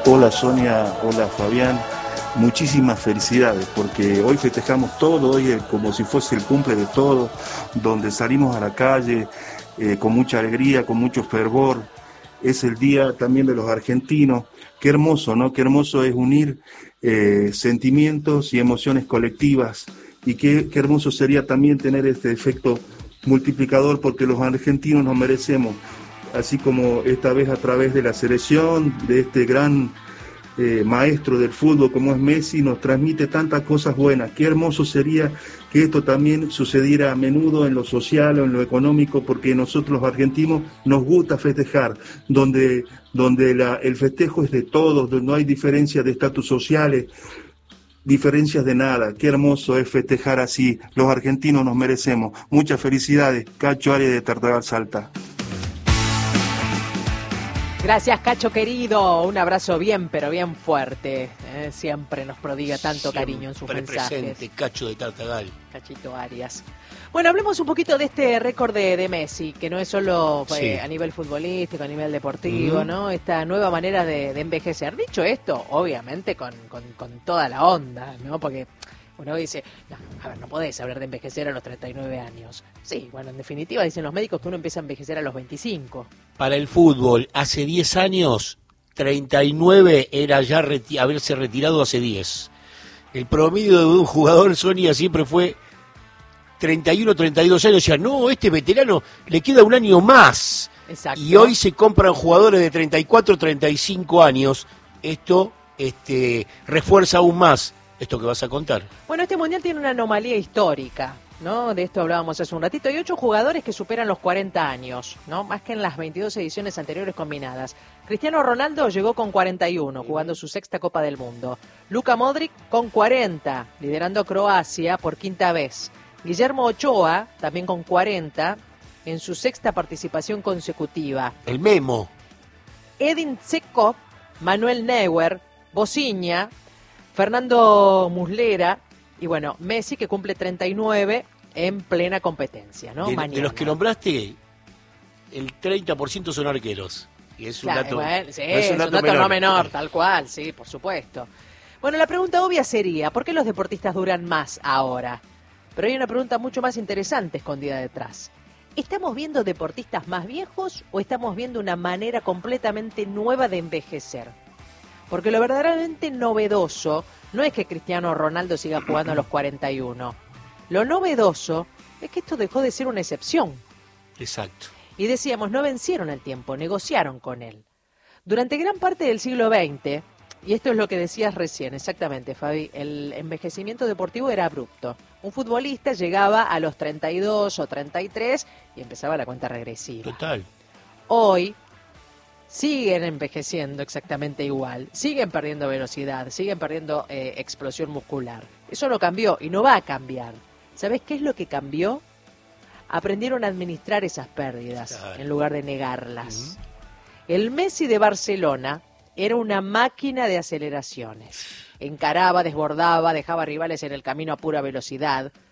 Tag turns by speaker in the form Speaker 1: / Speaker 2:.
Speaker 1: Hola Sonia, hola Fabián, muchísimas felicidades porque hoy festejamos todo, hoy es como si fuese el cumple de todos, donde salimos a la calle con mucha alegría, con mucho fervor. Es el día también de los argentinos. Qué hermoso, ¿no? Qué hermoso es unir sentimientos y emociones colectivas, y qué hermoso sería también tener este efecto multiplicador, porque los argentinos nos merecemos, así como esta vez a través de la selección, de este gran maestro del fútbol como es Messi, nos transmite tantas cosas buenas. Qué hermoso sería que esto también sucediera a menudo en lo social o en lo económico, porque nosotros los argentinos nos gusta festejar, donde el festejo es de todos, donde no hay diferencias de estatus sociales, diferencias de nada. Qué hermoso es festejar así. Los argentinos nos merecemos. Muchas felicidades. Cacho Arias de Tartagal, Salta.
Speaker 2: Gracias, Cacho querido. Un abrazo bien, pero bien fuerte. Siempre nos prodiga tanto cariño en sus mensajes.
Speaker 3: Presente, Cacho de Tartagal.
Speaker 2: Cachito Arias. Bueno, hablemos un poquito de este récord de Messi, que no es solo a nivel futbolístico, a nivel deportivo, ¿no? Esta nueva manera de envejecer. Dicho esto, obviamente con toda la onda, ¿no? Porque uno dice, no, a ver, no podés hablar de envejecer a los 39 años. Sí, bueno, en definitiva dicen los médicos que uno empieza a envejecer a los 25.
Speaker 3: Para el fútbol, hace 10 años, 39 era ya haberse retirado hace 10. El promedio de un jugador, Sonia, siempre fue 31, 32 años. O sea, no, este veterano le queda un año más.
Speaker 2: Exacto.
Speaker 3: Y hoy se compran jugadores de 34, 35 años. Esto refuerza aún más esto que vas a contar.
Speaker 2: Bueno, este mundial tiene una anomalía histórica, ¿no? De esto hablábamos hace un ratito. Hay 8 jugadores que superan los 40 años, ¿no? Más que en las 22 ediciones anteriores combinadas. Cristiano Ronaldo llegó con 41, jugando su sexta Copa del Mundo. Luka Modric con 40, liderando Croacia por quinta vez. Guillermo Ochoa, también con 40, en su sexta participación consecutiva.
Speaker 3: El Memo.
Speaker 2: Edin Dzeko, Manuel Neuer, Bociña, Fernando Muslera y bueno, Messi, que cumple 39 en plena competencia, ¿no?
Speaker 3: De los que nombraste, el 30% son arqueros. Y es un dato,
Speaker 2: bueno, sí,
Speaker 3: no es un dato
Speaker 2: no menor, tal cual, sí, por supuesto. Bueno, la pregunta obvia sería, ¿por qué los deportistas duran más ahora? Pero hay una pregunta mucho más interesante escondida detrás. ¿Estamos viendo deportistas más viejos o estamos viendo una manera completamente nueva de envejecer? Porque lo verdaderamente novedoso no es que Cristiano Ronaldo siga jugando a los 41. Lo novedoso es que esto dejó de ser una excepción.
Speaker 3: Exacto.
Speaker 2: Y decíamos, no vencieron el tiempo, negociaron con él. Durante gran parte del siglo XX, y esto es lo que decías recién, exactamente, Fabi, el envejecimiento deportivo era abrupto. Un futbolista llegaba a los 32 o 33 y empezaba la cuenta regresiva.
Speaker 3: Total.
Speaker 2: Hoy siguen envejeciendo exactamente igual, siguen perdiendo velocidad, siguen perdiendo explosión muscular. Eso no cambió y no va a cambiar. ¿Sabés qué es lo que cambió? Aprendieron a administrar esas pérdidas en lugar de negarlas. El Messi de Barcelona era una máquina de aceleraciones. Encaraba, desbordaba, dejaba rivales en el camino a pura velocidad.